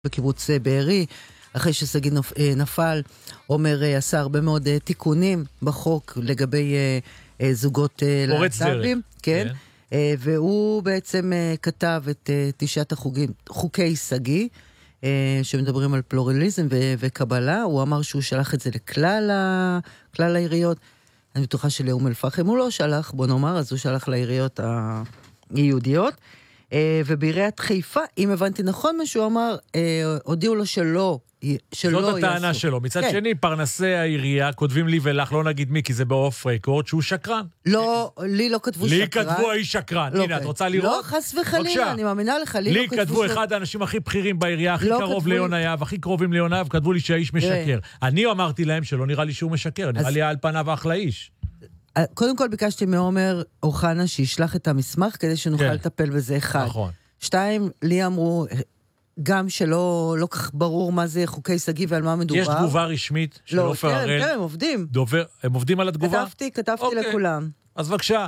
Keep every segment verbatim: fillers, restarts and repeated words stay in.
בקיבוץ בארי, אחרי שסגי נפל, עומר עשה הרבה מאוד תיקונים בחוק לגבי זוגות להט"בים, כן, והוא בעצם כתב את תשעת החוקים, חוקי סגי, שמדברים על פלורליזם וקבלה. הוא אמר שהוא שלח את זה לכלל כלל העיריות. אני בטוחה שלאום אל-פחם הוא לא שלח, בוא נאמר, אז הוא שלח לעיריות היהודיות. ובעיריית חיפה, אם הבנתי נכון מה שהוא אמר, הודיעו לו שלא, שלא זאת הטענה שלו. מצד שני, פרנסי העירייה כותבים לי ולך, לא נגיד מי, כי זה באוף רקורד, שהוא שקרן. לא, לי לא כתבו שקרן. לי כתבו האיש שקרן. הנה, את רוצה לראות? לא, חס וחלילה, אני מאמינה לך, לי לא כתבו... לי כתבו אחד האנשים הכי בכירים בעירייה, הכי קרוב ליונה יהב, הכי קרובים ליונה יהב, כתבו לי שהאיש משקר. אני אמרתי להם שלא נראה לי שהוא משקר, נראה לי על פניו אחלה איש. קודם כל ביקשתי מעומר אוחנה שישלח את המסמך כדי שנוכל לטפל בזה אחד. נכון. שתיים, לי אמרו גם שלא לא כך ברור מה זה חוקי סגי ועל מה מדובר. יש תגובה רשמית של עופר הראל? לא, כן, הם עובדים. דובר, הם עובדים על התגובה? כתבתי, כתבתי okay. לכולם. אז בבקשה,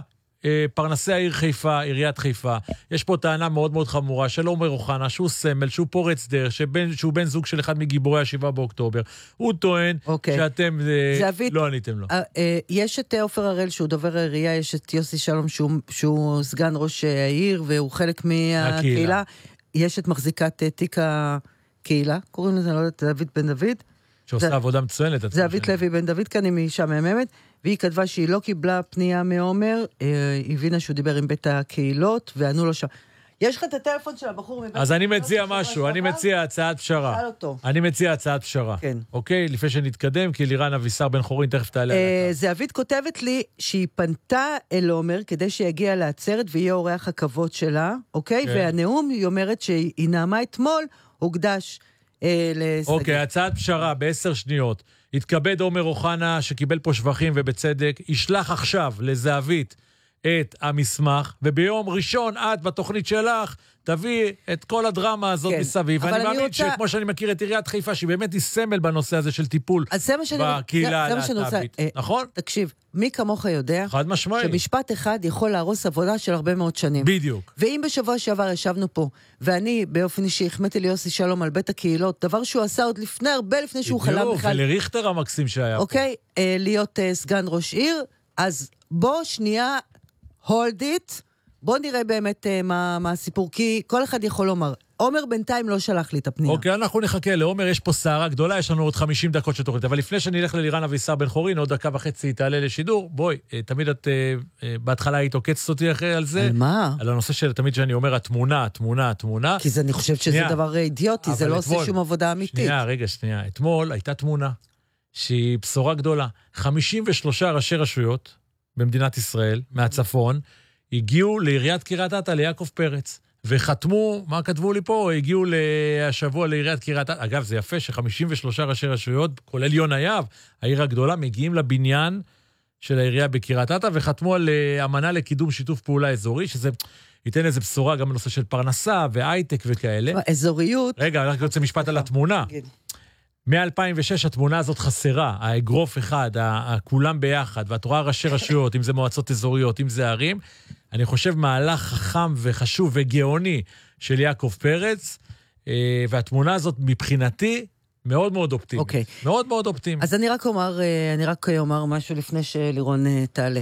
פרנסי העיר חיפה, עיריית חיפה, יש פה טענה מאוד מאוד חמורה של עומר אוחנה, שהוא סמל, שהוא פורץ דרך, שבן, שהוא בן זוג של אחד מגיבורי השבעה באוקטובר. הוא טוען okay. שאתם זהבית, לא עניתם לו. יש את עופר הראל שהוא דובר העירייה, יש את יוסי שלום שהוא, שהוא סגן ראש העיר, והוא חלק מהקהילה. יש את מחזיקת תיק הקהילה, קוראים לזה, לא יודעת, דוד בן דוד. שעושה זה, עבודה מצוינת. זהבית לוי בן דוד, כאן היא אישה מהממת, והיא כתבה שהיא לא קיבלה פנייה מעומר, היא הבינה שהוא דיבר עם בית הקהילות, וענו לו שם. יש לך את הטלפון של הבחור מבית אז אני מציע משהו, אני מציע הצעת פשרה. שאל אותו. אני מציע הצעת פשרה. כן. אוקיי? לפני שנתקדם, כי לירן אבישר בן חורין תכף תעלה. זהבית כותבת לי שהיא פנתה אל עומר כדי שיגיע לעצרת ויהיה אורח הכבוד שלה, אוקיי? והנאום היא אומרת שהיא נעמה אתמול, הוקדש לסגי. אוקיי, הצעת פשרה בעשר שניות. התכבד עומר אוחנה שקיבל פה שבחים ובצדק, ישלח עכשיו לזהבית את המסמך, וביום ראשון את בתוכנית שלך תביא את כל הדרמה הזאת כן, מסביב. ואני מאמין רוצה... שכמו שאני מכיר את עיריית חיפה, שהיא באמת היא סמל בנושא הזה של טיפול בקהילה הלהט"בית. נכון? תקשיב, מי כמוך יודע חד משמעי. שמשפט אחד יכול להרוס עבודה של הרבה מאוד שנים. בדיוק. ואם בשבוע שעבר ישבנו פה, ואני באופן אישי החמאתי לי יוסי שלום על בית הקהילות, דבר שהוא עשה עוד לפני, הרבה לפני שהוא חלם בכלל. ולריכטר המקסים שהיה אוקיי, פה. אה, להיות אה, סגן ראש עיר, אז בוא שנייה hold it, בוא נראה באמת uh, מה, מה הסיפור, כי כל אחד יכול לומר, עומר בינתיים לא שלח לי את הפנייה. אוקיי, אנחנו נחכה, לעומר יש פה סערה גדולה, יש לנו עוד חמישים דקות של תוכנית, אבל לפני שאני אלך ללירן אבישר בן חורין, עוד דקה וחצי היא תעלה לשידור, בואי, תמיד את uh, uh, בהתחלה היית עוקצת אותי אחרי על זה. על מה? על הנושא של תמיד שאני אומר, התמונה, התמונה, התמונה. כי זה, אני חושבת שזה שנייה. דבר אידיוטי, זה לא אתמול, עושה שום עבודה אמיתית. שנייה, רגע, שנייה. אתמול הייתה תמונה שהיא בשורה גדולה. חמישים ושלושה ראשי רשויות במדינת ישראל, מהצפון, הגיעו לעיריית קריית אתא, ליעקב פרץ, וחתמו, מה כתבו לי פה? הגיעו השבוע לעיריית קריית אתא. אגב, זה יפה ש-חמישים ושלושה ראשי רשויות, כולל יונה יהב, העיר הגדולה, מגיעים לבניין של העירייה בקריית אתא, וחתמו על אמנה לקידום שיתוף פעולה אזורי, שזה ייתן איזו בשורה גם בנושא של פרנסה והייטק וכאלה. אזוריות. רגע, רק רוצה משפט על התמונה. מ-אלפיים ושש התמונה הזאת חסרה, האגרוף אחד, כולם ביחד, ואת רואה ראשי רשויות, אם זה מועצות אזוריות, אם זה ערים, אני חושב מהלך חכם וחשוב וגאוני של יעקב פרץ, והתמונה הזאת מבחינתי מאוד מאוד אופטימית. אוקיי. מאוד מאוד אופטימית. אז אני רק אומר, אני רק אומר משהו לפני שלירון תעלה.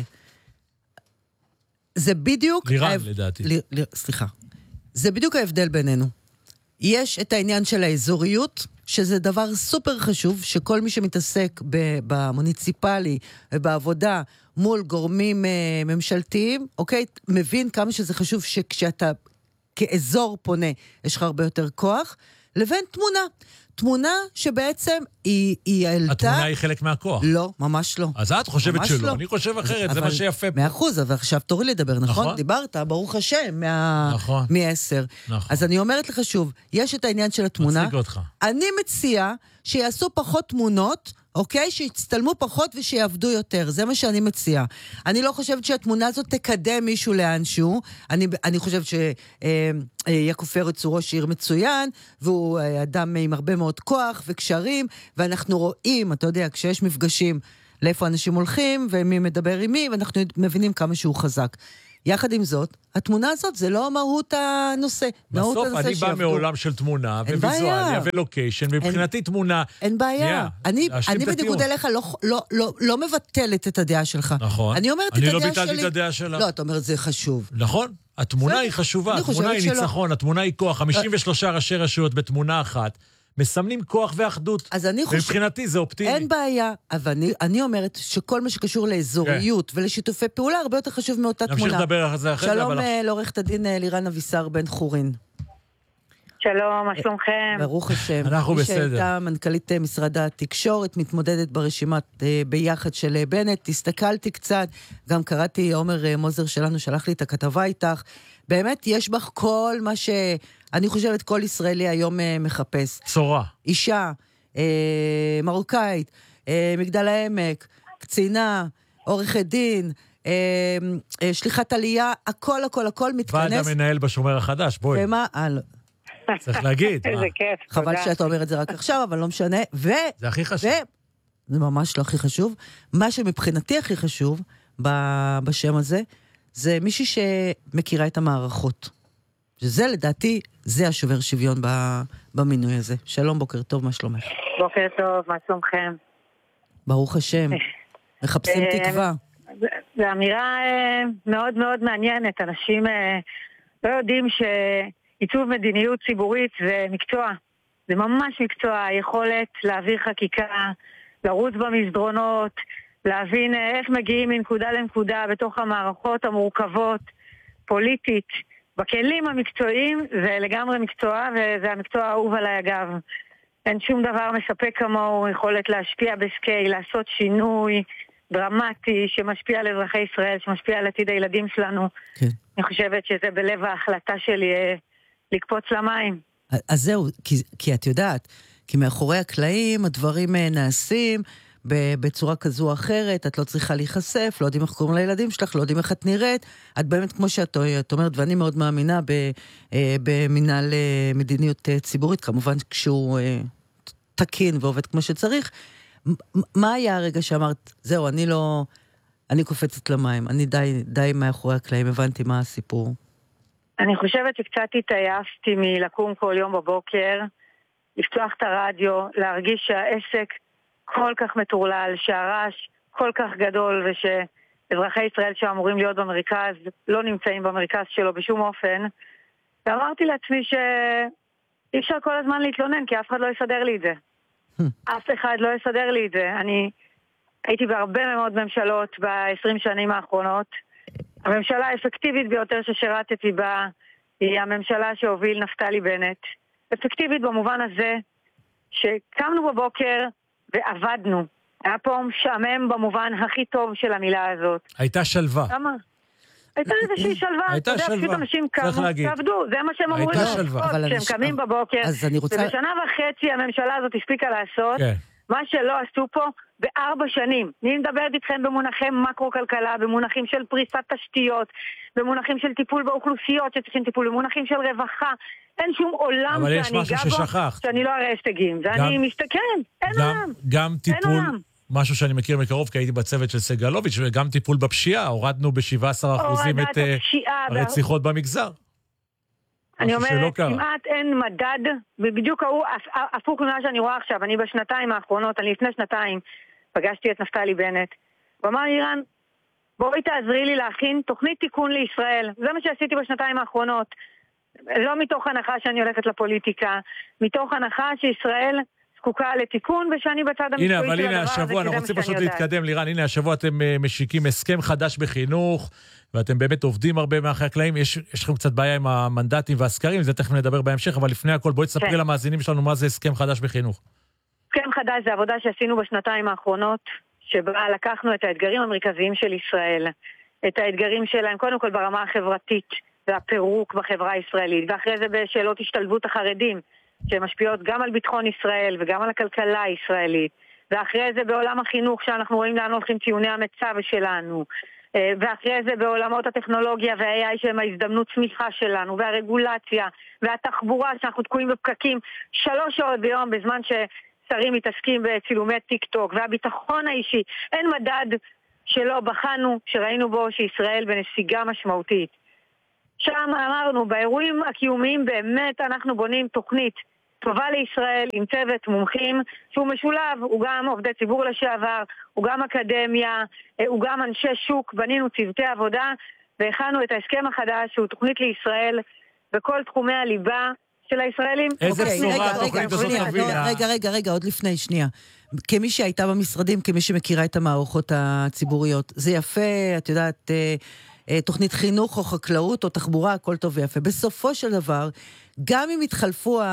זה בדיוק... לירן, לדעתי. סליחה. זה בדיוק ההבדל בינינו. יש את העניין של האזוריות, שזה דבר סופר חשוב, שכל מי שמתעסק במוניציפלי ובעבודה מול גורמים ממשלתיים, אוקיי, מבין כמה שזה חשוב שכשאתה כאזור פונה, יש לך הרבה יותר כוח, לבין תמונה. תמונה שבעצם היא, היא העלתה... התמונה היא חלק מהכוח. לא, ממש לא. אז את חושבת שלא, לא. אני חושב אחרת, אבל, זה מה שיפה פה. מאה אחוז, אבל עכשיו תורי לדבר, נכון? נכון? דיברת, ברוך השם, מה... נכון. מעשר. נכון. אז אני אומרת לך שוב, יש את העניין של התמונה. מציג אותך. אני מציעה שיעשו פחות תמונות, אוקיי? שיצטלמו פחות ושיעבדו יותר. זה מה שאני מציעה. אני לא חושבת שהתמונה הזאת תקדם מישהו לאנשהו. אני, אני חושבת שיעקב פרץ הוא ראש עיר מצוין, והוא אדם עם הרבה מאוד כוח וקשרים, ואנחנו רואים, אתה יודע, כשיש מפגשים, לאיפה אנשים הולכים, ומי מדבר עם מי, ואנחנו מבינים כמה שהוא חזק. יחד עם זאת, התמונה הזאת זה לא מהות הנושא. בסוף אני בא מעולם של תמונה, וויזואליה ולוקיישן, מבחינתי תמונה... אין בעיה. אני בניגוד אליך לא מבטלת את הדעה שלך. נכון. אני אומרת את הדעה שלי... אני לא ביטלתי את הדעה שלה. לא, אתה אומר, זה חשוב. נכון. התמונה היא חשובה, התמונה היא ניצחון, התמונה היא כוח. חמישים ושלושה ראשי רשויות בתמונה אחת, מסמנים כוח ואחדות. אז אני חושב... מבחינתי זה אופטימי. אין בעיה, אבל אני, אני אומרת שכל מה שקשור לאזוריות ולשיתופי פעולה הרבה יותר חשוב מאותה תמונה. נמשיך לדבר על זה אחרי זה, אבל... שלום לעורכת הדין לירן אבישר בן חורין. שלום, מה שלומכם? ברוך השם. אנחנו בסדר. מי שהייתה מנכ"לית משרד התקשורת, מתמודדת ברשימת ביחד של בנט, הסתכלתי קצת, גם קראתי, עומר מוזר שלנו שלח לי את הכתבה איתך, באמת יש בך כל מה שאני חושבת כל ישראלי היום מחפש. צורה. אישה, אה, מרוקאית, אה, מגדל העמק, קצינה, עורכת דין, אה, אה, שליחת עלייה, הכל הכל הכל מתכנס. ועד המנהל בשומר החדש, בואי. ומה? אה, לא. צריך להגיד. איזה כיף, חבל שאתה אומר את זה רק עכשיו, אבל לא משנה. ו... זה הכי חשוב. ו... זה ממש לא הכי חשוב. מה שמבחינתי הכי חשוב בשם הזה, זה מישהי שמכירה את המערכות. שזה לדעתי, זה השובר שוויון במינוי הזה. שלום, בוקר טוב, מה שלומך? בוקר טוב, מה שלומכם? ברוך השם. מחפשים תקווה. זו אמירה מאוד מאוד מעניינת. אנשים לא יודעים שעיצוב מדיניות ציבורית זה מקצוע. זה ממש מקצוע. היכולת להעביר חקיקה, לרוץ במסדרונות, להבין איך מגיעים מנקודה לנקודה בתוך המערכות המורכבות, פוליטית. בכלים המקצועיים זה לגמרי מקצוע, וזה המקצוע האהוב עליי אגב. אין שום דבר מספק כמוהו, יכולת להשפיע בסקייל, לעשות שינוי דרמטי שמשפיע על אזרחי ישראל, שמשפיע על עתיד הילדים שלנו. כן. אני חושבת שזה בלב ההחלטה שלי לקפוץ למים. אז זהו, כי, כי את יודעת, כי מאחורי הקלעים הדברים נעשים בצורה כזו או אחרת, את לא צריכה להיחשף, לא יודעים איך קוראים לילדים שלך, לא יודעים איך את נראית, את באמת כמו שאת אומרת, ואני מאוד מאמינה במנהל מדיניות ציבורית, כמובן כשהוא תקין ועובד כמו שצריך. מה היה הרגע שאמרת, זהו, אני לא, אני קופצת למים, אני די, די מאחורי הקלעים, הבנתי מה הסיפור? אני חושבת שקצת התעייפתי מלקום כל יום בבוקר, לפתוח את הרדיו, להרגיש שהעסק כל כך מטורלל, שהרעש כל כך גדול, ושאזרחי ישראל שאמורים להיות במרכז לא נמצאים במרכז שלו בשום אופן. ואמרתי לעצמי שאי אפשר כל הזמן להתלונן, כי אף אחד לא יסדר לי את זה. אף אחד לא יסדר לי את זה. אני הייתי בהרבה מאוד ממשלות ב-עשרים שנים האחרונות. הממשלה האפקטיבית ביותר ששירתתי בה היא הממשלה שהוביל נפתלי בנט. אפקטיבית במובן הזה שקמנו בבוקר ועבדנו. היה פה משעמם במובן הכי טוב של המילה הזאת. הייתה שלווה. כמה? הייתה איזושהי שלווה. הייתה שלווה. פשוט אנשים קמו ועבדו. זה מה שהם אמרו לעשות. כשהם קמים בבוקר. ובשנה וחצי הממשלה הזאת הספיקה לעשות מה שלא עשו פה בארבע שנים. אני מדברת איתכם במונחי מקרו-כלכלה, במונחים של פריסת תשתיות, במונחים של טיפול באוכלוסיות שצריכים טיפול, במונחים של רווחה. אין שום עולם שאני גע בו שאני לא אראה הישגים. ואני מסתכל, אין עולם. גם טיפול, משהו שאני מכיר מקרוב, כי הייתי בצוות של סגלוביץ', וגם טיפול בפשיעה. הורדנו ב-שבעה עשר אחוז את הרציחות במגזר. אני אומרת, כמעט אין מדד, ובדיוק הוא הפוך ממה שאני רואה עכשיו. אני בשנתיים האחרונות, אני לפני שנתיים, פגשתי את נפתלי בנט. הוא אמר, אירן, בואי תעזרי לי להכין תוכנית תיקון לישראל. זה מה שעשיתי בשנתיים האחרונות. לא מתוך הנחה שאני הולכת לפוליטיקה, מתוך הנחה שישראל זקוקה לתיקון, ושאני בצד המקצועי של הדבר הזה. הנה, אבל הנה השבוע, אנחנו רוצים פשוט להתקדם, לירן, הנה השבוע אתם משיקים הסכם חדש בחינוך, ואתם באמת עובדים הרבה מאחורי הקלעים, יש, יש לכם קצת בעיה עם המנדטים והסקרים, זה תכף נדבר בהמשך, אבל לפני הכל בואי תספרי למאזינים שלנו מה זה הסכם חדש בחינוך. הסכם חדש זה עבודה שעשינו בשנתיים האחרונות, שבה לקחנו את האתגרים המרכזיים של ישראל, את האתגרים שלהם, קודם כל ברמה החברתית, והפירוק בחברה הישראלית, ואחרי זה בשאלות השתלבות החרדים, שמשפיעות גם על ביטחון ישראל וגם על הכלכלה הישראלית, ואחרי זה בעולם החינוך שאנחנו רואים לאן הולכים ציוני המצב שלנו, ואחרי זה בעולמות הטכנולוגיה וה-איי איי שהם ההזדמנות צמיחה שלנו, והרגולציה והתחבורה שאנחנו תקועים בפקקים שלוש שעות ביום בזמן ששרים מתעסקים בצילומי טיק טוק, והביטחון האישי. אין מדד שלא בחנו, שראינו בו שישראל בנסיגה משמעותית. שם אמרנו, באירועים הקיומיים באמת אנחנו בונים תוכנית טובה לישראל עם צוות מומחים שהוא משולב, הוא גם עובדי ציבור לשעבר, הוא גם אקדמיה, הוא גם אנשי שוק, בנינו צוותי עבודה והכנו את ההסכם החדש שהוא תוכנית לישראל בכל תחומי הליבה של הישראלים. איזה בשורה התוכנית הזאת תביאה? רגע, רגע, רגע, עוד לפני, שנייה. כמי שהייתה במשרדים, כמי שמכירה את המערכות הציבוריות, זה יפה, את יודעת, תוכנית חינוך או חקלאות או תחבורה, הכל טוב ויפה. בסופו של דבר, גם אם התחלפו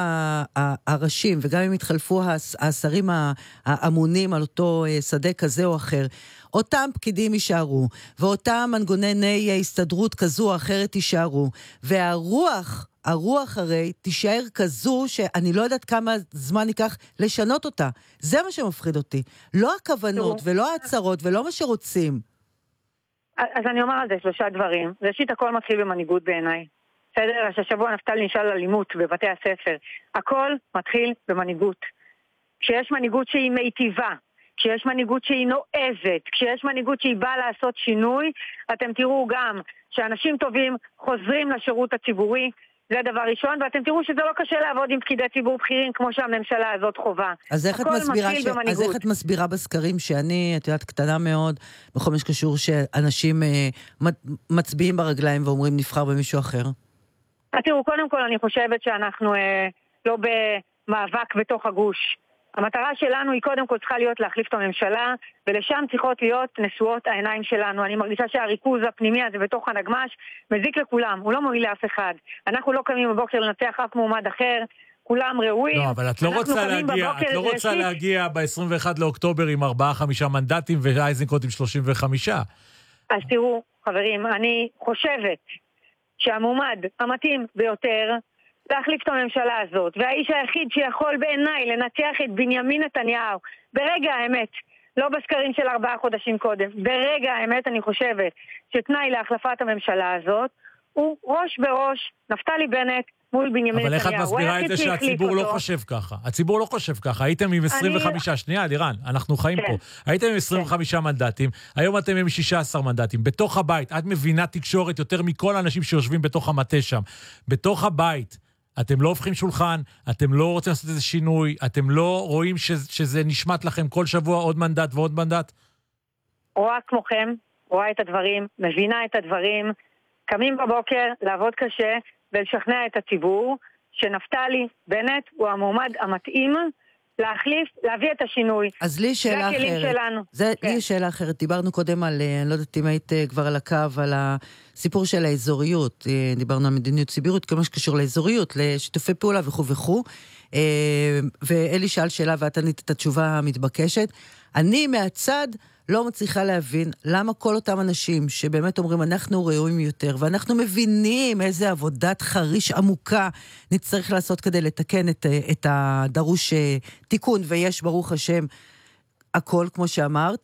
הראשים וגם אם התחלפו השרים האמונים על אותו שדה כזה או אחר, אותם פקידים יישארו, ואותם מנגנוני הסתדרות כזו או אחרת יישארו, והרוח, הרוח הרי תישאר כזו שאני לא יודעת כמה זמן ייקח לשנות אותה. זה מה שמפחיד אותי. לא הכוונות ולא ההצהרות ולא מה שרוצים. אז אני אומר על זה שלושה דברים. ראשית, הכל מתחיל במנהיגות בעיניי. בסדר? השבוע נפתלי נשאל על אלימות בבתי הספר. הכל מתחיל במנהיגות. כשיש מנהיגות שהיא מיטיבה, כשיש מנהיגות שהיא נועזת, כשיש מנהיגות שהיא באה לעשות שינוי, אתם תראו גם שאנשים טובים חוזרים לשירות הציבורי, זה דבר ראשון, ואתם תראו שזה לא קשה לעבוד עם פקידי ציבור בכירים כמו שהממשלה הזאת חובה. אז איך, את מסבירה, ש... אז איך את מסבירה בסקרים שאני, את יודעת, קטנה מאוד, בכל מה שקשור שאנשים אה, מצביעים ברגליים ואומרים נבחר במישהו אחר? אז תראו, קודם כל אני חושבת שאנחנו אה, לא במאבק בתוך הגוש. המטרה שלנו היא קודם כל צריכה להיות להחליף את הממשלה, ולשם צריכות להיות נשואות העיניים שלנו. אני מרגישה שהריכוז הפנימי הזה בתוך הנגמש מזיק לכולם, הוא לא מועיל לאף אחד. אנחנו לא קמים בבוקר לנצח אף מועמד אחר, כולם ראויים. לא, אבל את לא רוצה להגיע, את לא רוצה להגיע ב-עשרים ואחד לאוקטובר עם ארבעה חמישה מנדטים ואייזנקוט עם שלושים וחמישה. אז תראו, חברים, אני חושבת שהמועמד המתאים ביותר להחליף את הממשלה הזאת, והאיש היחיד שיכול בעיניי לנצח את בנימין נתניהו ברגע האמת, לא בסקרים של ארבעה חודשים קודם, ברגע האמת אני חושבת שתנאי להחלפת הממשלה הזאת הוא ראש בראש נפתלי בנט מול בנימין נתניהו. אבל איך את מסבירה את זה שהציבור לא חושב ככה? הציבור לא חושב ככה. הייתם עם עשרים וחמישה, שנייה, לירן, אנחנו חיים פה. הייתם עם עשרים וחמישה מנדטים, היום אתם עם שישה עשר מנדטים. בתוך הבית, את מבינה תקשורת יותר מכל האנשים שיושבים בתוך המטה שם. בתוך הבית, אתם לא הופכים שולחן, אתם לא רוצים לעשות איזה שינוי, אתם לא רואים שזה נשמט לכם כל שבוע עוד מנדט ועוד מנדט? רואה כמוכם, רואה את הדברים, מבינה את הדברים, קמים בבוקר לעבוד קשה ולשכנע את הציבור שנפתלי בנט הוא המועמד המתאים להחליף, להביא את השינוי. אז לי שאלה אחרת. זה לי שאלה אחרת. דיברנו קודם על, אני לא יודעת אם היית כבר על הקו, על הסיפור של האזוריות. דיברנו על מדיניות ציבורית, כל מה שקשור לאזוריות, לשיתופי פעולה וכו' וכו'. ואלי שאל שאלה ואת ענית את התשובה המתבקשת. אני מהצד לא מצליחה להבין למה כל אותם אנשים שבאמת אומרים אנחנו ראויים יותר, ואנחנו מבינים איזה עבודת חריש עמוקה נצטרך לעשות כדי לתקן את, את הדרוש תיקון, ויש ברוך השם הכל כמו שאמרת,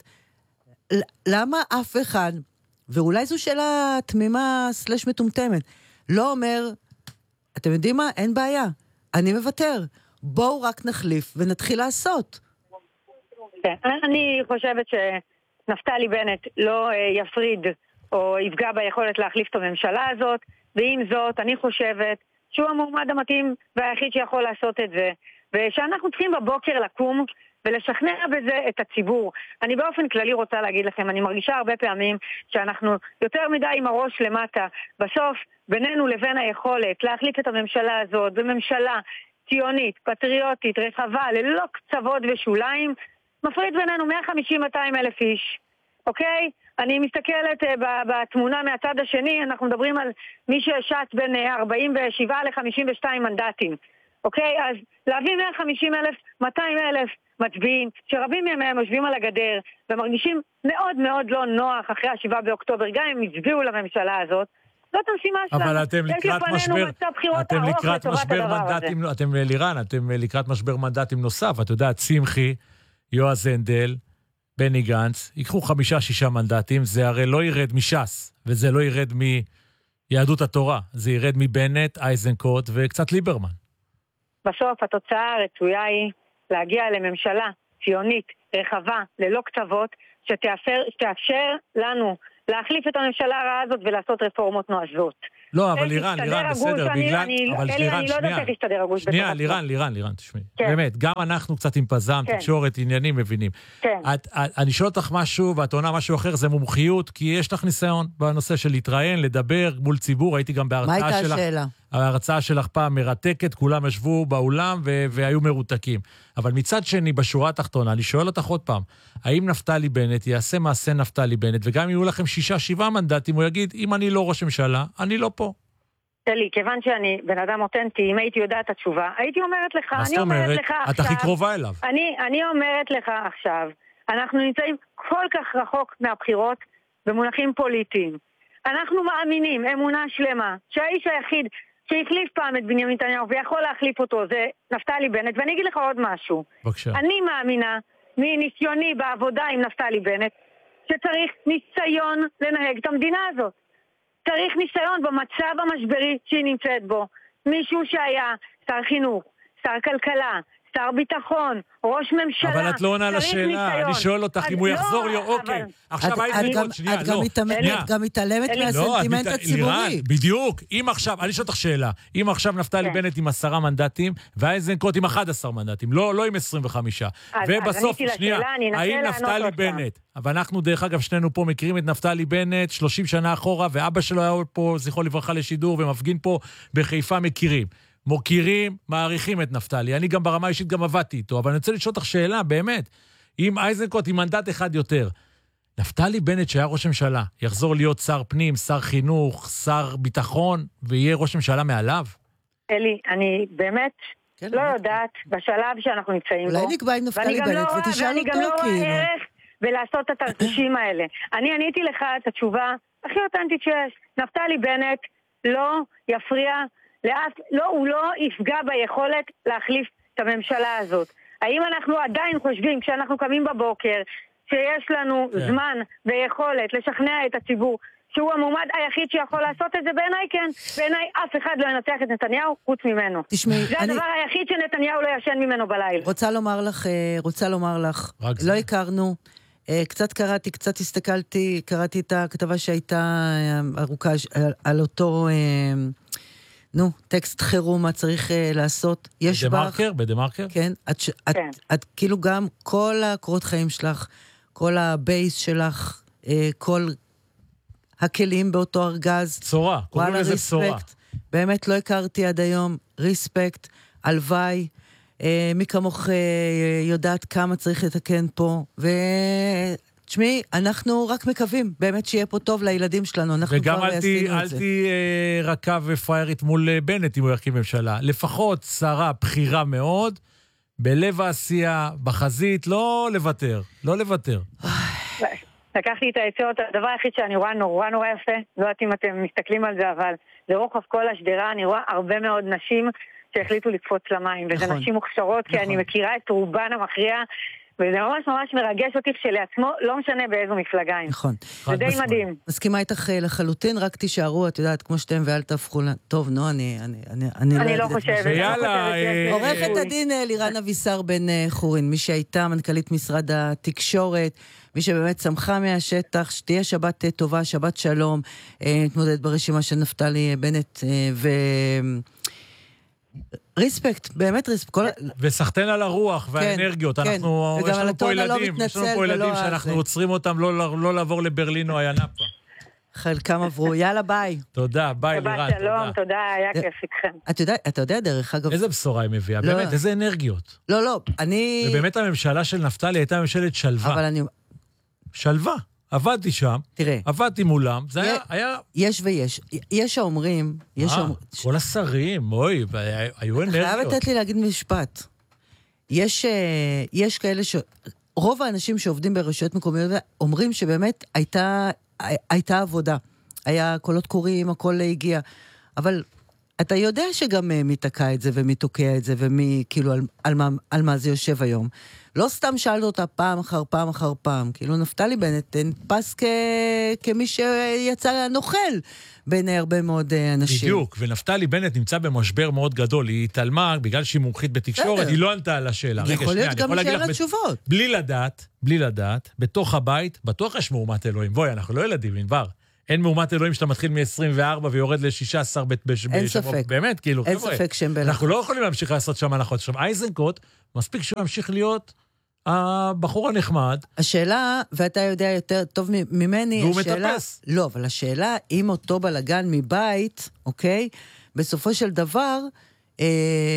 למה אף אחד, ואולי זו שאלה תמימה סלש מטומטמת, לא אומר, אתם יודעים מה? אין בעיה, אני מוותר, בואו רק נחליף ונתחיל לעשות. כן, אני חושבת ש... נפתלי בנט לא יפריד או יפגע ביכולת להחליף את הממשלה הזאת, ועם זאת אני חושבת שהוא המועמד המתאים והיחיד שיכול לעשות את זה, ושאנחנו צריכים בבוקר לקום ולשכנע בזה את הציבור. אני באופן כללי רוצה להגיד לכם, אני מרגישה הרבה פעמים שאנחנו יותר מדי עם הראש למטה, בסוף בינינו לבין היכולת להחליף את הממשלה הזאת בממשלה ציונית, פטריוטית, רחבה, ללא קצוות ושוליים, מפריד בינינו מאה חמישים עד מאתיים אלף איש, אוקיי? אני מסתכלת uh, בתמונה מהצד השני, אנחנו מדברים על מי ששט בין uh, ארבעים ושבע ל-חמישים ושתיים מנדטים, אוקיי? אז להביא מאה וחמישים אלף, מאתיים אלף מצביעים, שרבים מהם יושבים על הגדר, ומרגישים מאוד מאוד לא נוח אחרי השבעה באוקטובר, גם אם הצביעו לממשלה הזאת, זאת המשימה שלנו. אבל אתם לקראת משבר, אתם לקראת משבר מנדטים, אתם לירן, אתם לקראת משבר מנדטים נוסף, אתה יודע, צמחי, יועז הנדל, בני גנץ, ייקחו חמישה, שישה מנדטים, זה הרי לא ירד מש"ס, וזה לא ירד מיהדות התורה, זה ירד מבנט, אייזנקוט וקצת ליברמן. בסוף התוצאה הרצויה היא להגיע לממשלה ציונית, רחבה, ללא קצוות, שתאפשר, שתאפשר לנו להחליף את הממשלה הרעה הזאת ולעשות רפורמות נועזות. לא, אבל לירן, לירן, בסדר, בגלל... אבל לירן, שנייה, שנייה, לירן, לירן, לירן, תשמעי. באמת, גם אנחנו קצת עם פזם, תקשורת, עניינים, מבינים. אני שואל אותך משהו, ואת עונה משהו אחר, זה מומחיות, כי יש לך ניסיון בנושא של להתראיין, לדבר מול ציבור, הייתי גם בהרצאה שלך. מה הייתה השאלה? ההרצאה שלך פעם מרתקת, כולם ישבו באולם והיו מרותקים. אבל מצד שני, בשורה התחתונה, אני שואל אותך עוד פעם, האם נפתלי בנט יעשה מעשה נפתלי בנט, וגם יהיו לכם שישה, שבעה מנדטים, הוא יגיד, אם אני לא ראש ממשלה, אני לא פה. תלי, כיוון שאני בן אדם אותנטי, אם הייתי יודעת את התשובה, הייתי אומרת לך, אני אומרת לך עכשיו... את הכי קרובה אליו. אני, אני אומרת לך עכשיו, אנחנו נמצאים כל כך רחוק מהבחירות במונחים פוליטיים. אנחנו מאמינים, אמונה שלמה, שהאיש היחיד שהחליף פעם את בנימין נתניהו ויכול להחליף אותו זה נפתלי בנט, ואני אגיד לך עוד משהו. בבקשה. אני מאמינה מניסיוני בעבודה עם נפתלי בנט, שצריך ניסיון לנהג את המדינה הזאת. צריך ניסיון במצב המשברי שהיא נמצאת בו. מישהו שהיה שר חינוך, שר כלכלה, שר ביטחון, ראש ממשלה. אבל את לא עונה לשאלה, אני שואל אותך אם הוא יחזור לי, אוקיי. עכשיו איזנקוט, שנייה, לא. את גם מתעלמת מהסנטימנט הציבורי. בדיוק, אם עכשיו, אני שואל אותך שאלה, אם עכשיו נפתלי בנט עם עשרה מנדטים, ואיזנקוט עם אחד עשר מנדטים, לא עם עשרים וחמישה. ובסוף, שנייה, האם נפתלי בנט, אבל אנחנו דרך אגב שנינו פה מכירים את נפתלי בנט שלושים שנה אחורה, ואבא שלו היה פה, זכרו לברכה לשידור, ומפגין פה בחיפה מכירים. מוקירים, מעריכים את נפתלי. אני גם ברמה אישית גם עבדתי איתו, אבל אני רוצה לשאול אותך שאלה, באמת. אם איזנקוט עם מנדט אחד יותר, נפתלי בנט שהיה ראש ממשלה, יחזור להיות שר פנים, שר חינוך, שר ביטחון, ויהיה ראש ממשלה מעליו? אלי, אני באמת כן, לא באמת. יודעת, בשלב שאנחנו נמצאים בו. אולי נקבע עם נפתלי בנט לא, ותשאל אותו. ואני גם לא רואה ערך ולעשות את התרחישים האלה. אני עניתי לך את התשובה הכי אותנטית שיש. נפתלי בנט לא יפריע לאף, לא, הוא לא יפגע ביכולת להחליף את הממשלה הזאת. האם אנחנו עדיין חושבים, כשאנחנו קמים בבוקר, שיש לנו yeah. זמן ויכולת לשכנע את הציבור, שהוא המועמד היחיד שיכול לעשות את זה? בעיניי כן. בעיניי אף אחד לא ינצח את נתניהו חוץ ממנו. תשמעי, זה אני... הדבר היחיד שנתניהו לא ישן ממנו בלילה. רוצה לומר לך, רוצה לומר לך, לא הכרנו, קצת קראתי, קצת הסתכלתי, קראתי את הכתבה שהייתה ארוכה על אותו... נו, טקסט חירום, מה צריך uh, לעשות. יש בדמרקר? בך, בדמרקר? כן, את, את, כן. את, את כאילו גם כל הקורות חיים שלך, כל הבייס שלך, uh, כל הכלים באותו ארגז. צורה, קוראים לזה צורה. באמת לא הכרתי עד היום, ריספקט, הלוואי, uh, מי כמוך uh, יודעת כמה צריך לתקן פה, ו... תשמעי, אנחנו רק מקווים, באמת שיהיה פה טוב לילדים שלנו, אנחנו כבר עשינו את זה. וגם אל תהי רכה ופריירית מול בנט אם הוא ירכיב ממשלה. לפחות שרה בחירה מאוד, בלב העשייה, בחזית, לא לוותר, לא לוותר. לקחתי את העצות, הדבר היחיד שאני רואה נורא נורא יפה, לא יודעת אם אתם מסתכלים על זה, אבל לרוחב כל השדרה אני רואה הרבה מאוד נשים שהחליטו לקפוץ למים, וזה נשים מוכשרות, כי אני מכירה את רובן המכריע, וזה ממש ממש מרגש אותי כשלעצמו, לא משנה באיזו מפלגה. נכון. זה די מדהים. מסכימה איתך לחלוטין, רק תישארו, את יודעת, כמו שאתם ואל תהפכו... טוב, נו, אני... אני לא חושבת. ויאללה. עורכת הדין לירן אבישר בן חורין, מי שהייתה מנכ"לית משרד התקשורת, מי שבאמת צמחה מהשטח, שתהיה שבת טובה, שבת שלום, נתמודד ברשימה של נפתלי בנט ו... ריספקט, באמת ריספקט. וסחטן על הרוח והאנרגיות. אנחנו, יש לנו פה ילדים, יש לנו פה ילדים שאנחנו עוצרים אותם לא לעבור לברלין או הינפה. חלקם עברו, יאללה ביי. תודה, ביי לירן. שלום, תודה, היה כיף איתכם. אתה יודע דרך אגב... איזה בשורה היא מביאה, באמת, איזה אנרגיות. לא, לא, אני... ובאמת הממשלה של נפתלי הייתה ממשלת שלווה. אבל אני... שלווה. עבדתי שם, תראה, עבדתי מולם, זה היה, היה... יש ויש. יש האומרים... יש אה, האומר... כל השרים, אוי, היו אנרגיות. חייב לתת לי להגיד משפט. יש, יש כאלה ש... רוב האנשים שעובדים ברשויות מקומיות אומרים שבאמת הייתה, הייתה עבודה. היה קולות קוראים, הכל הגיע. אבל אתה יודע שגם מי תקע את זה ומי תוקע את זה ומי, כאילו, על, על, מה, על מה זה יושב היום. לא סתם שאלת אותה פעם אחר פעם אחר פעם, כאילו נפתלי בנט נתפס כ... כמי שיצא נוכל בעיני הרבה מאוד אנשים. בדיוק, ונפתלי בנט נמצא במשבר מאוד גדול, היא התעלמה, בגלל שהיא מומחית בתקשורת, היא לא ענתה על השאלה. יכול להיות גם שאלה תשובות. בלי לדעת, בלי לדעת, בתוך הבית, בטוח יש מהומת אלוהים. בואי, אנחנו לא ילדים, ענבר. אין מהומת אלוהים שאתה מתחיל מ-עשרים וארבע ויורד ל-שישה עשר בשבוע. אין ספק. באמת, כאילו, אין ספק שהם בלחץ. אנחנו לא יכולים להמשיך לעשות שם הנחות. עכשיו, אייזנקוט, מספיק שהוא ימשיך להיות הבחור הנחמד. השאלה, ואתה יודע יותר טוב ממני, והוא מטפס. לא, אבל השאלה, אם אותו בלגן מבית, אוקיי, בסופו של דבר, אה,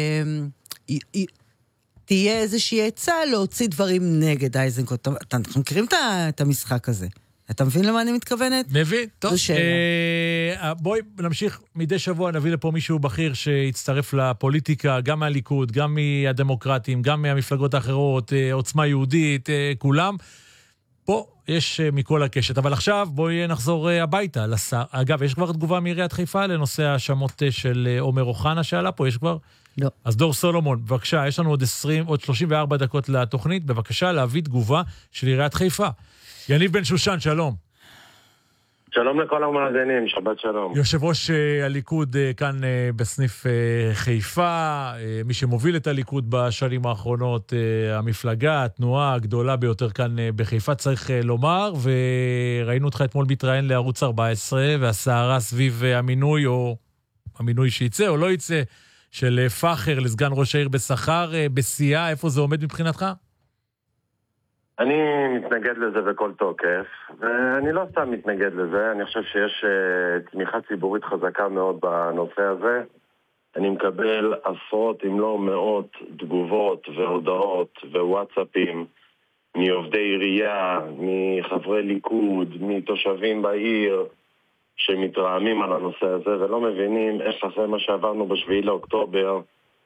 תהיה איזושהי עצה להוציא דברים נגד אייזנקוט. אנחנו מכירים את המשחק הזה. אתה מבין למה אני מתכוונת? מבין, טוב. אה, בואי נמשיך, מדי שבוע נביא לפה מישהו בכיר שיצטרף לפוליטיקה, גם מהליכוד, גם מהדמוקרטים, גם מהמפלגות האחרות, אה, עוצמה יהודית, אה, כולם. פה יש אה, מכל הקשת. אבל עכשיו בואי נחזור אה, הביתה לשר. אגב, יש כבר תגובה מעיריית חיפה לנושא השמות אה, של אה, עומר אוחנה שעלה פה, יש כבר? לא. אז דור סולומון, בבקשה, יש לנו עוד עשרים, עוד שלושים וארבע דקות לתוכנית, בבקשה להביא תגובה של עיריית חיפה. יניב בן שושן, שלום. שלום לכל המאזינים, שבת שלום. יושב ראש הליכוד כאן בסניף חיפה, מי שמוביל את הליכוד בשנים האחרונות, המפלגה, התנועה הגדולה ביותר כאן בחיפה, צריך לומר, וראינו אותך אתמול מתראיין לערוץ ארבע עשרה, והסערה סביב המינוי, או המינוי שיצא או לא יצא, של פחר לסגן ראש העיר בשכר, בשיאה, איפה זה עומד מבחינתך? אני מתנגד לזה בכל תוקף, ואני לא סתם מתנגד לזה, אני חושב שיש uh, תמיכה ציבורית חזקה מאוד בנושא הזה. אני מקבל עשרות אם לא מאות תגובות והודעות ווואטסאפים מעובדי עירייה, מחברי ליכוד, מתושבים בעיר שמתרעמים על הנושא הזה ולא מבינים איך אחרי מה שעברנו בשביעי לאוקטובר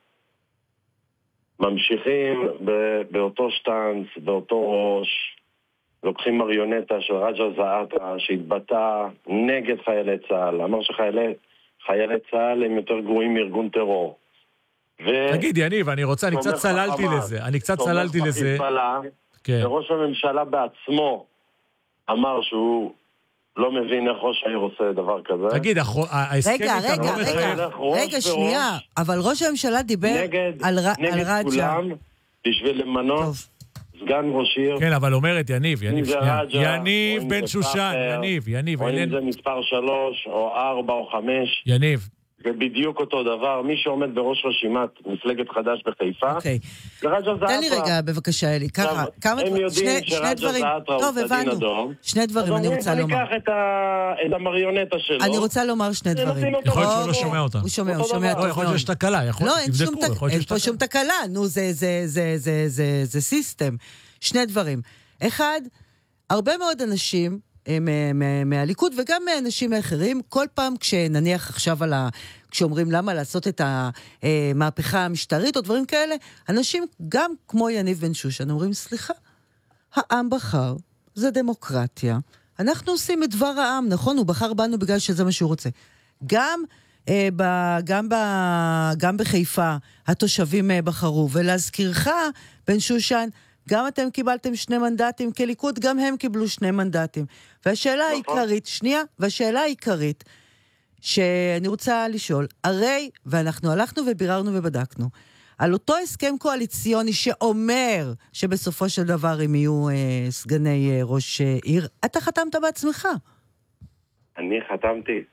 ממשיכים באותו שטנץ, באותו ראש, לוקחים מריונטה של רג'ה זעאתרה שהתבטא נגד חיילי צה"ל, אמר שחיילי חיילי צה"ל הם יותר גרועים מארגון טרור. תגיד, יניב, אני רוצה, אני קצת צללתי לזה, אני קצת צללתי לזה. וראש הממשלה בעצמו אמר שהוא לא מבין איך ראש העיר עושה דבר כזה. תגיד, ההסכם רגע, רגע, רגע, רגע, שנייה, אבל ראש הממשלה דיבר על רג'ה. נגד כולם, בשביל למנות סגן ראש עיר. כן, אבל אומרת, יניב, יניב, יניב בן שושן, יניב, יניב. או אם זה מספר שלוש, או ארבע, או חמש. יניב. ובדיוק אותו דבר, מי שעומד בראש רשימת מפלגת חדש בחיפה, זה רג'ה זעאתרה. תן לי רגע, בבקשה, אלי, ככה, כמה הם יודעים שרג'ה זעאתרה הוא צדין אדום. שני דברים אני רוצה לומר. אז אני אקח את המריונטה שלו. אני רוצה לומר שני דברים. יכול להיות שהוא לא שומע אותה. הוא שומע, הוא שומע. לא, יכול להיות שיש תקלה, לא, אין פה שום תקלה, נו, זה סיסטם. שני דברים. אחד, הרבה מאוד אנשים, מהליכוד וגם מאנשים האחרים, כל פעם כשנניח עכשיו על ה... כשאומרים למה לעשות את המהפכה המשטרית או דברים כאלה, אנשים גם כמו יניב בן שושן אומרים, סליחה, העם בחר, זה דמוקרטיה, אנחנו עושים את דבר העם, נכון? הוא בחר בנו בגלל שזה מה שהוא רוצה. גם, אה, ב, גם, ב, גם בחיפה התושבים אה, בחרו, ולהזכירך בן שושן, גם אתם קיבלתם שני מנדטים כליכוד, גם הם קיבלו שני מנדטים. והשאלה העיקרית, שנייה, והשאלה העיקרית, שאני רוצה לשאול, הרי, ואנחנו הלכנו וביררנו ובדקנו, על אותו הסכם קואליציוני שאומר שבסופו של דבר הם יהיו אה, סגני אה, ראש אה, עיר, אתה חתמת בעצמך. אני חתמתי.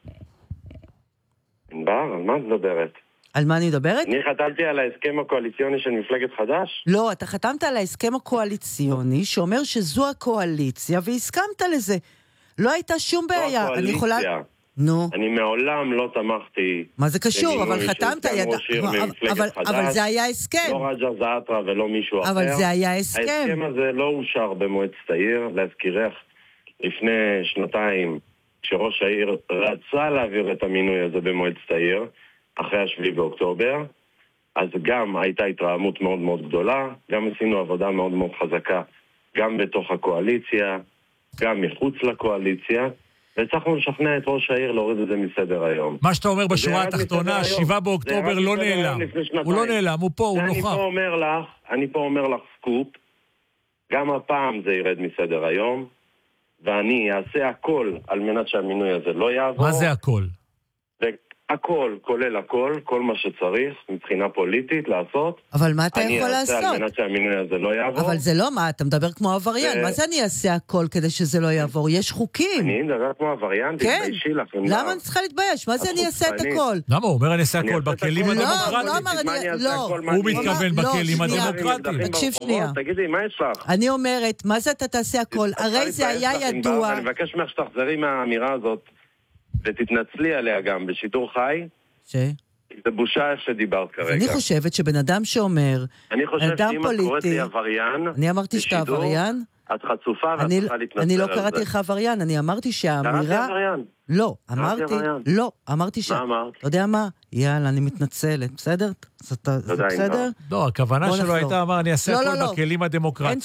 ענבר, על מה את מדברת? על מה אני מדברת? אני חתמתי על ההסכם הקואליציוני של מפלגת חדש? לא, אתה חתמת על ההסכם הקואליציוני שאומר שזו הקואליציה והסכמת לזה. לא הייתה שום בעיה. זו הקואליציה. יכולה... נו. אני מעולם לא תמכתי... מה זה קשור? אבל חתמת יד... אבל, אבל זה היה הסכם. לא רג'ה זעאתרה ולא מישהו אחר. אבל זה היה הסכם. ההסכם הזה לא אושר במועצת העיר, להזכירך לפני שנתיים, כשראש העיר רצה להעביר את המינוי הזה במועצת העיר, אחרי השביעי באוקטובר, אז גם הייתה התרעמות מאוד מאוד גדולה, גם עשינו עבודה מאוד מאוד חזקה, גם בתוך הקואליציה, גם מחוץ לקואליציה, והצלחנו לשכנע את ראש העיר להוריד את זה מסדר היום. מה שאתה אומר בשורה התחתונה, שבעה באוקטובר לא נעלם. הוא לא נעלם, הוא פה, הוא נוכח. אני פה אומר לך, אני פה אומר לך סקופ, גם הפעם זה ירד מסדר היום, ואני אעשה הכל על מנת שהמינוי הזה לא יעבור. מה זה הכל? הכל, כולל הכל, כל מה שצריך, מבחינה פוליטית, לעשות. אבל מה אתה יכול לעשות? אני אעשה על מנת שהמינוי הזה לא יעבור. אבל זה לא מה, אתה מדבר כמו עבריין. מה זה אני אעשה הכל כדי שזה לא יעבור? יש חוקים. אני מדבר כמו עבריין, תתביישי לך. למה אני צריכה להתבייש? מה זה אני אעשה את הכל? למה? הוא אומר אני אעשה הכל בכלים הדמוקרטיים. לא, הוא מתכוון בכלים הדמוקרטיים. תקשיב שנייה. תגידי, מה יש לך? אני אומרת, מה זה אתה תעשה הכל? הרי זה היה ידוע. אני מבקש ממך שתחזרי מהאמירה הזאת. ותתנצלי עליה גם בשידור חי. ש? זה בושה איך שדיברת כרגע. אני חושבת שבן אדם שאומר, אני חושב שאם את קוראת לי עבריין, אני אמרתי שאתה עבריין? את חצופה ואת צריכה להתנצל על זה. אני לא קראתי לך עבריין, אני אמרתי שהאמירה... קראתי עבריין. לא, אמרתי, לא, אמרתי ש... מה אמרת? אתה יודע מה? יאללה, אני מתנצלת, בסדר? זה בסדר? לא, הכוונה שלו הייתה, אמר, אני אעשה הכל בכלים הדמוקרטיים.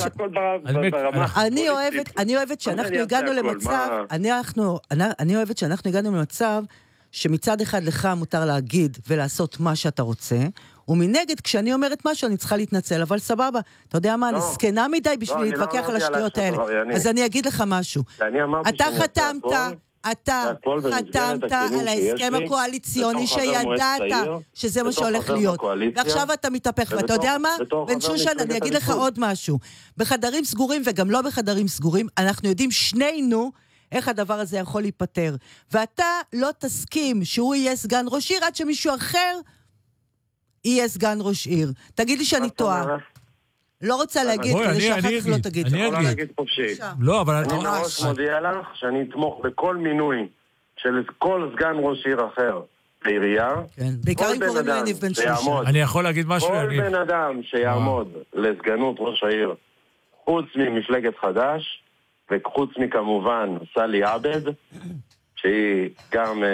אני אוהבת שאנחנו הגענו למצב, אני אוהבת שאנחנו הגענו למצב שמצד אחד לך מותר להגיד ולעשות מה שאתה רוצה, ומנגד, כשאני אומרת משהו, אני צריכה להתנצל, אבל סבבה, אתה יודע מה, אני סקנה מדי בשביל להתווכח על השטויות האלה. אז אני אגיד לך משהו. אתה חתמת, אתה חתמת על ההסכם הקואליציוני שידעת שזה מה שהולך להיות. ועכשיו אתה מתהפך, ואתה יודע מה? בן שושן, אני אגיד לך עוד משהו. בחדרים סגורים וגם לא בחדרים סגורים, אנחנו יודעים שנינו איך הדבר הזה יכול להיפטר. ואתה לא תסכים שהוא יהיה סגן ראש עיר עד שמישהו אחר יהיה סגן ראש עיר. תגיד לי שאני טועה. לא רוצה להגיד, כדי שאחר כך לא תגיד. אני יכול להגיד חופשי. לא, אבל... אני ממש מודיע לך שאני אתמוך בכל מינוי של כל סגן ראש עיר אחר בעירייה. כן, בעיקר אם קוראים לו יניב בן שושן. אני יכול להגיד משהו, כל בן אדם שיעמוד לסגנות ראש העיר, חוץ ממפלגת חדש, וחוץ מכמובן סלי עבד, שהיא גם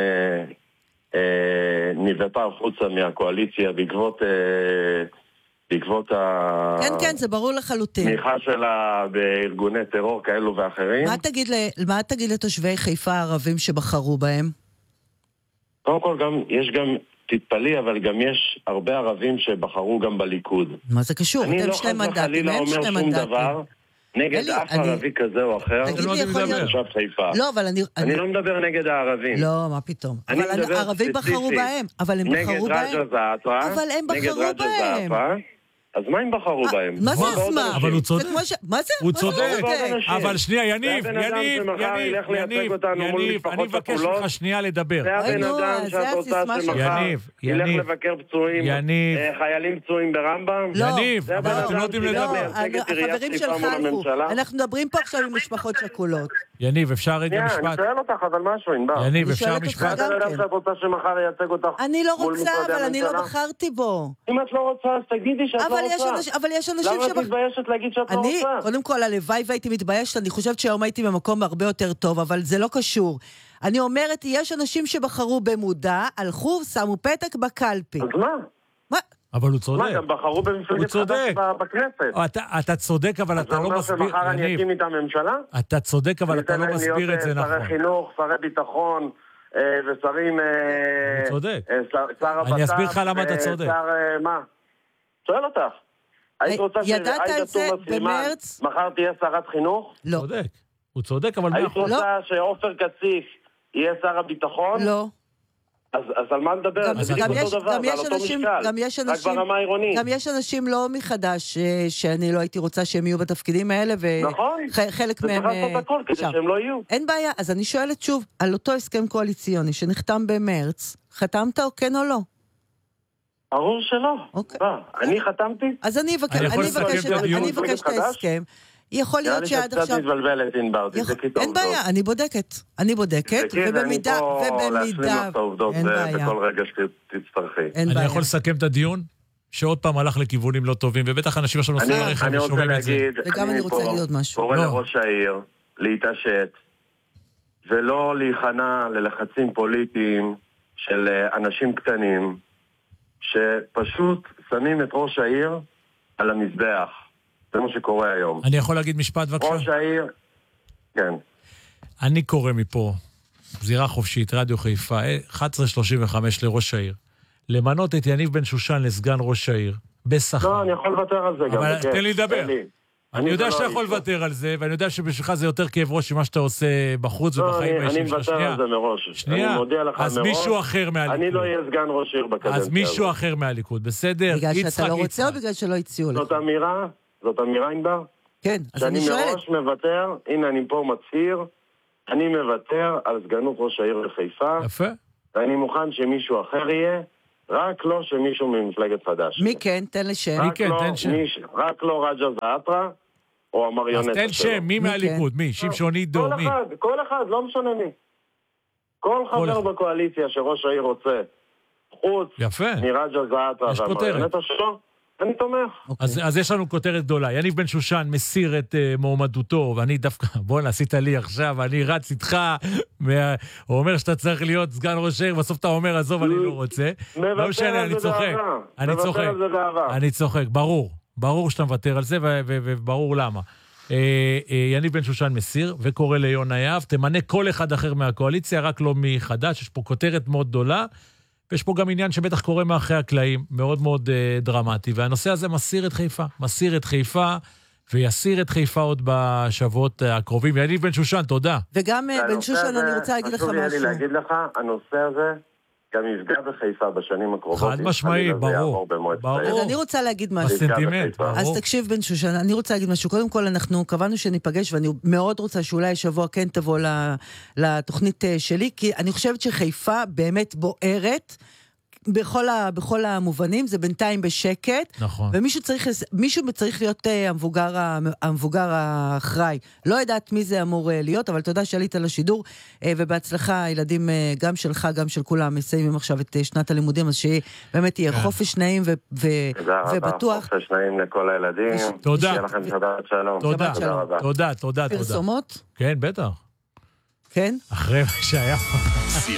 נבטה חוצה מהקואליציה בעקבות... בעקבות ה... כן, כן, זה ברור לחלוטין. תמיכה שלה בארגוני טרור כאלו ואחרים. מה תגיד, מה תגיד לתושבי חיפה הערבים שבחרו בהם? קודם כל, גם, יש גם, תתפלאי, אבל גם יש הרבה ערבים שבחרו גם בליכוד. מה זה קשור? אתם שני מנדטים, אני לא חס וחלילה אומר שום דבר נגד אף ערבי כזה או אחר. תגיד לי, יכול להיות... לא, אבל אני... אני לא מדבר נגד הערבים. לא, מה פתאום. אבל הערבים בחרו בהם. אבל הם בחרו בהם. נגד רג'ה זעפה. אבל הם בחרו בהם. אז מה הם בחרו בהם? מה זה אסמה? אבל הוא צודק. מה זה? הוא צודק. אבל שנייה, יניב, יניב, יניב, יניב, אני מבקש לך שנייה לדבר. זה הבן אדם שאת רוצה שמחר ילך לבקר פצועים, חיילים פצועים ברמב"ם? יניב, אבל אתם לא יודעים לדבר. החברים שלך הלכו. אנחנו מדברים פה עכשיו עם משפחות שכולות. יניב, אפשר רגע משפט? אני שואל אותך, אבל משהו, ענבר. יניב, אפשר משפט? זה הבן אדם שאת רוצה שמחר ייצג אותך. אני לא רוצה, אבל אני לא בחרתי בו. אם את לא רוצה, אז תגידי שאת לא רוצה. אבל יש אנשים למה את מתביישת להגיד שאת לא רוצה? קודם כל, הלוואי והייתי מתביישת, אני חושבת שהיום הייתי במקום הרבה יותר טוב, אבל זה לא קשור. אני אומרת, יש אנשים שבחרו במודע, הלכו, שמו פתק בקלפי. אז מה? מה? אבל הוא צודק. מה, גם בחרו במפלגת חדש בכנסת. אתה צודק, אבל אתה לא מסביר... אתה אומר שמחר אני אקים איתם ממשלה? אתה צודק, אבל אתה לא מסביר את זה נכון. שרי חינוך, שרי ביטחון, ושרים... הוא צודק. שר הבט"פ. אני אסביר לך למה אתה צודק. שר מה? שואל אותך. היית רוצה שעאידה תומא סלימאן מחר תהיה שרת חינוך? לא. הוא צודק. הוא צודק, אבל... היית רוצה שעופר כסיף יהיה שר הביטחון? לא. אז על מה נדבר? גם יש אנשים לא מחדש שאני לא הייתי רוצה שהם יהיו בתפקידים האלה, וחלק מהם... וצריך לעשות הכל כדי שהם לא יהיו. אין בעיה, אז אני שואלת שוב, על אותו הסכם קואליציוני שנחתם במרץ, חתמת או כן או לא? ברור שלא. אני חתמתי? אז אני אבקש את ההסכם. יכול להיות שעד עכשיו... קצת מתבלבלת, ענבר, תבדקי טוב. אין בעיה, אני בודקת. אני בודקת, ובמידה... להשלים לך את העובדות בכל רגע שתצטרכי. אני יכול לסכם את הדיון? שעוד פעם הלך לכיוונים לא טובים, ובטח אנשים שלנו נוסעים לרכב ושומעים את זה. וגם אני רוצה להגיד עוד משהו. קורא לראש העיר להתעשת, ולא להיכנע ללחצים פוליטיים של אנשים קטנים, שפשוט שמים את ראש העיר על המזבח. זה מה שקורה היום. אני יכול להגיד משפט בבקשה? ראש העיר, כן. אני קורא מפה זירה חופשית, רדיו חיפה, אחת עשרה שלושים וחמש לראש העיר. למנות את יניב בן שושן לסגן ראש העיר, בשכר. לא, אני יכול לוותר על זה גם. אבל תן לי לדבר. אני יודע שאתה יכול לוותר על זה, ואני יודע שבשבילך זה יותר כאב ראש ממה שאתה עושה בחוץ ובחיים האישיים שלך. אני מוותר על זה מראש. שנייה, אז מישהו אחר מהליכוד. אני לא אהיה סגן ראש עיר בקדנציה הזאת. אז מישהו אחר מהליכוד, בסדר? בגלל שאתה לא רוצה או בגלל שלא הציעו לך? זאת אמירה, זאת אמירה ענבר. כן, אז אני שואלת. שאני מראש מוותר, הנה אני פה מצהיר, אני מוותר על סגנות ראש העיר לחיפה. יפה. ואני מוכן שמישהו אחר יהיה, רק לא שמישהו ממפלגת חדש. מי כן? תן לשם. מי כן? תן שם. רק לא רג'ה זעתרה, או המריונטה שלו. אז תן שם, מי מהליכוד? מי? שמשון עידו? כל אחד, כל אחד, לא משנה מי. כל חבר בקואליציה שראש העיר רוצה, חוץ מרג'ה זעתרה והמריונטה שלו, אני תומך. אז יש לנו כותרת גדולה. יניב בן שושן מסיר את מועמדותו, ואני דווקא, בוא נעשית לי עכשיו, אני רץ איתך, הוא אומר שאתה צריך להיות סגן ראש העיר, בסוף אתה אומר, עזוב, אני לא רוצה. לא משנה, אני צוחק. אני צוחק. אני צוחק, ברור. ברור שאתה מוותר על זה, וברור למה. יניב בן שושן מסיר, וקורא ליונה יהב, תמנה כל אחד אחר מהקואליציה, רק לא מחדש, יש פה כותרת מאוד גדולה, ויש פה גם עניין שבטח קורה מאחרי הקלעים, מאוד מאוד uh, דרמטי, והנושא הזה מסיר את חיפה, מסיר את חיפה, ויסיר את חיפה עוד בשבועות uh, הקרובים. יניב בן שושן, תודה. וגם uh, בן שושן, אני רוצה להגיד לך משהו. חשוב לי להגיד לך, הנושא הזה גם יפגע בחיפה בשנים הקרובות. חד משמעי, ברור. ברור. אז אני רוצה להגיד משהו. הסנטימנט, ברור. אז תקשיב בן שושן, אני רוצה להגיד משהו. קודם כל, אנחנו קבענו שניפגש, ואני מאוד רוצה שאולי שבוע כן תבוא לתוכנית שלי, כי אני חושבת שחיפה באמת בוערת, בכל, ה, בכל המובנים, זה בינתיים בשקט. נכון. ומישהו צריך, מישהו צריך להיות המבוגר, המבוגר האחראי. לא יודעת מי זה אמור להיות, אבל תודה שעלית לשידור, ובהצלחה, הילדים גם שלך, גם של כולם, מסיימים עכשיו את שנת הלימודים, אז שבאמת יהיה חופש נעים ו, ו, ובטוח. חופש נעים לכל הילדים. תודה. שיהיה לכם שבת שלום. תודה, תודה, תודה, תודה. פרסומות? כן, בטח. כן? אחרי מה שהיה.